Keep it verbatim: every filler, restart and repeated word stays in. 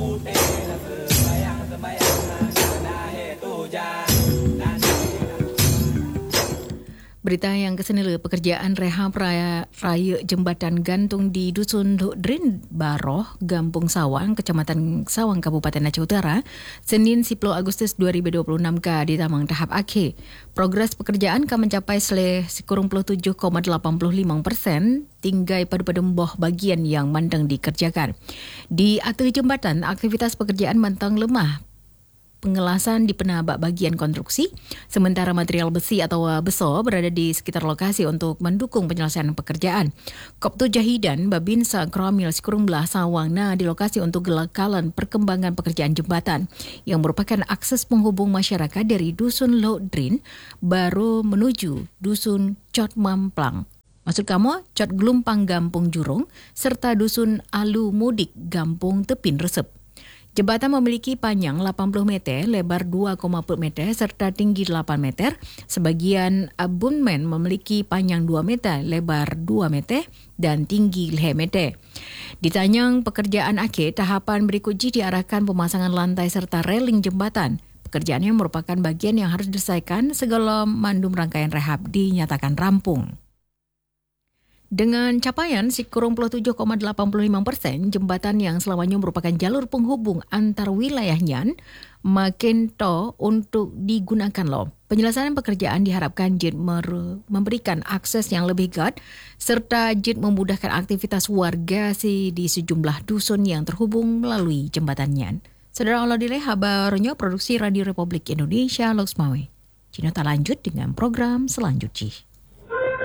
Berita yang kesenila, pekerjaan rehab raya, raya jembatan gantung di Dusun Drin Baroh, Gampung Sawang, Kecamatan Sawang, Kabupaten Aceh Utara, Senin sepuluh Agustus dua ribu dua puluh enam ka di tamang tahap akhir. Progres pekerjaan ka mencapai seleh kurang tujuh koma lapan lima persen, tinggai pada pedemboh bagian yang mandang dikerjakan. Di atas jembatan, aktivitas pekerjaan mentang lemah. Pengelasan di penabak bagian konstruksi, sementara material besi atau beso berada di sekitar lokasi untuk mendukung penyelesaian pekerjaan. Koptu Jahidan Babinsa Kramil Sikurung Belah Sawang na di lokasi untuk gelakalan perkembangan pekerjaan jembatan yang merupakan akses penghubung masyarakat dari Dusun Lodrin baru menuju Dusun Cot Mamplang. Maksud kamu, Cot Gelumpang Gampung Jurung serta Dusun Alu Mudik Gampung Tepin Resep. Jembatan memiliki panjang delapan puluh meter, lebar dua koma empat meter serta tinggi delapan meter. Sebagian abunmen memiliki panjang dua meter, lebar dua meter dan tinggi lima meter. Ditanyang pekerjaan akhir, tahapan berikutnya diarahkan pemasangan lantai serta railing jembatan. Pekerjaan yang merupakan bagian yang harus diselesaikan segala mandum rangkaian rehab dinyatakan rampung. Dengan capaian kurang tujuh koma lapan lima persen, jembatan yang selamanya merupakan jalur penghubung antar wilayahnya makin to untuk digunakan loh. Penyelesaian pekerjaan diharapkan JIT memberikan akses yang lebih gad serta JIT memudahkan aktivitas warga si di sejumlah dusun yang terhubung melalui jembatannya. Saudara Allah dileh habarnya produksi Radio Republik Indonesia Loksmawe. Cina tak lanjut dengan program selanjutnya.